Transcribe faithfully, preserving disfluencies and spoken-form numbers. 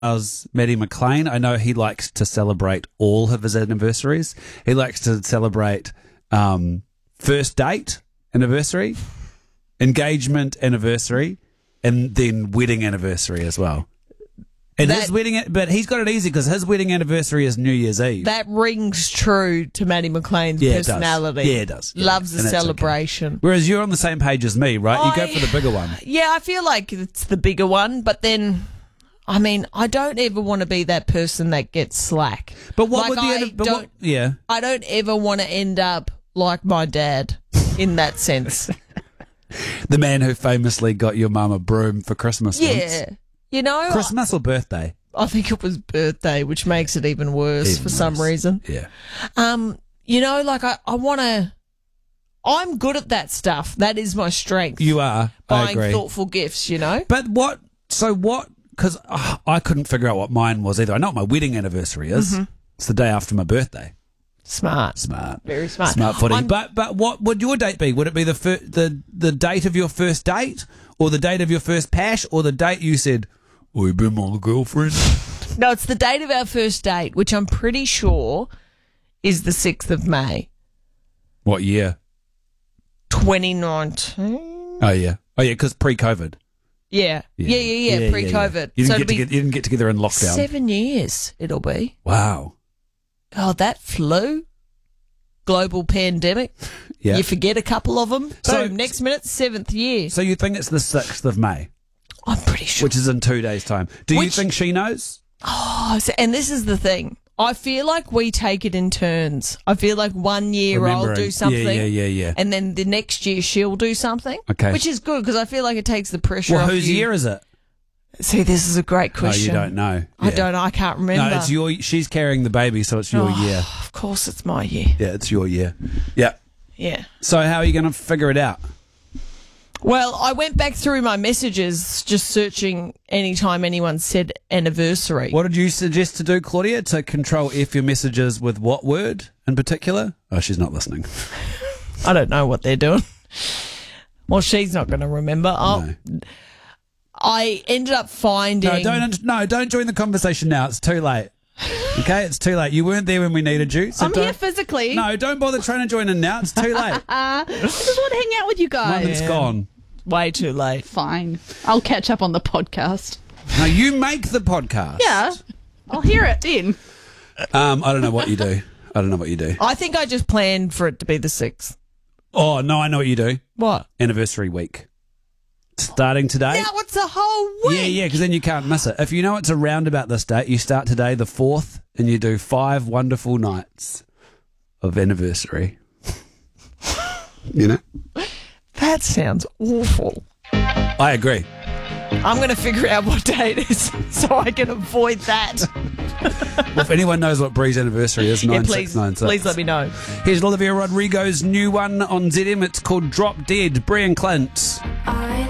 As Maddie McLean, I know he likes to celebrate all of his anniversaries. He likes to celebrate um, first date anniversary, engagement anniversary, and then wedding anniversary as well. And That- his wedding, but he's got it easy because his wedding anniversary is New Year's Eve. That rings true to Maddie McLean's Yeah, it does. personality. Yeah, it does. Yeah. Loves And the that's okay. celebration. Whereas you're on the same page as me, right? You go I- for the bigger one. Yeah, I feel like it's the bigger one, but then, I mean, I don't ever want to be that person that gets slack. But what Like, would the I end? But don't, what, yeah. I don't ever want to end up like my dad in that sense. The man who famously got your mum a broom for Christmas once. Yeah. You know, Christmas or birthday? I think it was birthday, which makes it even worse Even for some worse. reason. Yeah. Um, you know, like I, I want to, I'm good at that stuff. That is my strength. You are. I Buying agree. thoughtful gifts, you know? But what? So what? Because uh, I couldn't figure out what mine was either. I know what my wedding anniversary is. Mm-hmm. It's the day after my birthday. Smart. Smart. Very smart. Smart footy. I'm- But but what would your date be? Would it be the fir- the the date of your first date, or the date of your first pash, or the date you said, "We've been my girlfriend"? No, it's the date of our first date, which I'm pretty sure is the sixth of May, What year? twenty nineteen. Oh yeah. Oh yeah. Because pre-COVID. Yeah. Yeah, yeah, yeah, pre-COVID. You, didn't So get it'll be together, you didn't get together in lockdown. seven years it'll be. Wow. Oh, that flew. Global pandemic. Yeah. You forget a couple of them. So- Boom, next minute, seventh year. So you think it's the sixth of May, I'm pretty sure. which is in two days' time. Do you Which- think she knows? Oh, so- and this is the thing. I feel like we take it in turns. I feel like one year I'll Remembering. do something. Yeah, yeah, yeah, yeah. And then the next year she'll do something. Okay. Which is good because I feel like it takes the pressure Well, off whose you. year is it? See, this is a great Oh, question. you don't know. I Yeah. don't know. I can't remember. No, it's your. She's carrying the baby, so it's your Oh, year. Of course, it's my year. Yeah, it's your year. Yeah. Yeah. So how are you going to figure it out? Well, I went back through my messages, just searching anytime anyone said anniversary. What did you suggest to do, Claudia? To control F your messages with what word in particular? Oh, she's not listening. I don't know what they're doing. Well, she's not going to remember. Oh, No. I ended up finding. No, don't. No, don't join the conversation now. It's too late. Okay, it's too late. You weren't there when we needed you. So I'm don't, here physically. No, don't bother trying to join in now. It's too late. Uh, I just want to hang out with you guys. Moment's gone. Way too late. Fine. I'll catch up on the podcast. No, you make the podcast. Yeah. I'll hear it then. Um, I don't know what you do. I don't know what you do. I think I just planned for it to be the sixth. Oh no, I know what you do. What? Anniversary week. Starting today. Now it's a whole week. Yeah, yeah, because then you can't miss it. If you know it's around about this date, you start today, the fourth, and you do five wonderful nights of anniversary. You know? That sounds awful. I agree. I'm going to figure out what day it is so I can avoid that. Well, if anyone knows what Bree's anniversary is, Yeah, nine please, six nine six. please let me know. Here's Olivia Rodrigo's new one on Z M. It's called Drop Dead. Bree and Clint. I